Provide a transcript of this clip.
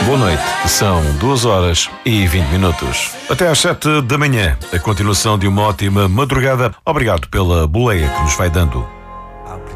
Boa noite, são 2h20. Até às 7 da manhã, a continuação de uma ótima madrugada. Obrigado pela boleia que nos vai dando.